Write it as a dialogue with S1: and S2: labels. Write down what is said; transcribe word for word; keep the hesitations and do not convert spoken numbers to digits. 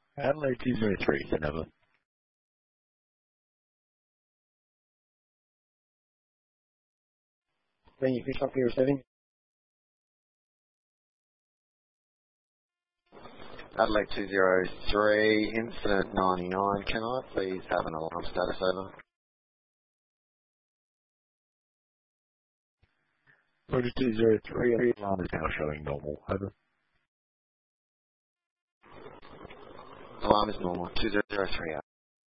S1: Adelaide two zero three, send over.
S2: Venue, can copy receiving?
S3: Adelaide two zero three, incident ninety-nine, can I please have an alarm status over?
S1: Roger two zero three, alarm is now showing normal, over.
S3: Alarm is normal, two zero zero three out.